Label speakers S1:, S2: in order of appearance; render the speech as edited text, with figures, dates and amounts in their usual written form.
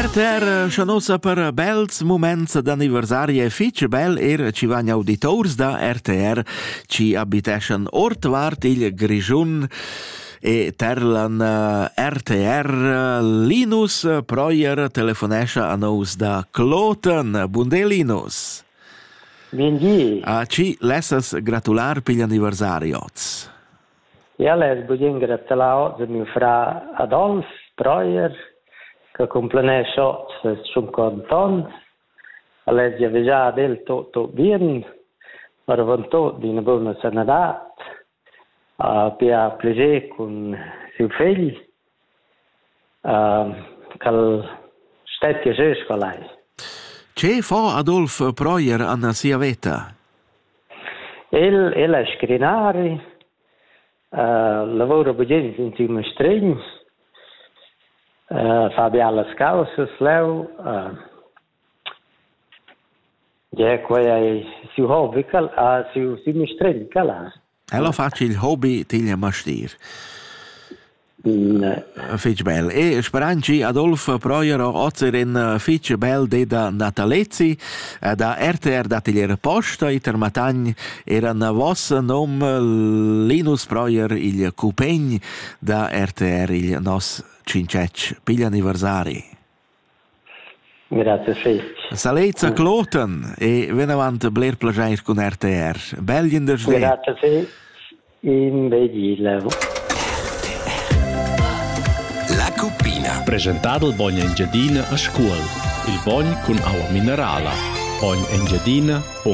S1: RTR scianosa per bels moments d'anniversari e fitch bel ci van auditors da RTR ci abiteschen ortvart il Grigiun e terlan RTR Linus Proier telefonescha a nos da Kloten. Bunde Linus.
S2: Bindi.
S1: Ci lessas gratular per gli anniversari oz.
S2: Ja, les budin gratular oz mio fra Adolf Proier che complenesce oz 50 anni. Les ja veja del tot bien, per vantot di una buona sanadat. Per piacere con suo figlio, che sta piacere con lei.
S1: Che fa Adolf Proier a sia vita?
S2: El è scrinare, lavora bene in un mestregno, fa belle cause, leu, è quel suo hobby, suo mestregno che l'ha.
S1: Ella faccia il hobby tiglia mastir. Fitch bel. E speranci Adolf Proier ozzeren fitch bel de da Natalezzi da RTR d'Atelier Posta iter matagn eran vos nom Linus Proier il cupegn da RTR il nos cincec pigli anniversari.
S2: Grazie Fitch.
S1: Salezza Kloten e venavant bler plagiair con RTR. Belli in der Svea.
S2: Grazie Fitch. In Begile.
S3: La Cuppina.
S4: Presentato il Bogna Engiadina a scuola. Il Bogna con acqua minerale. Bogna Engiadina.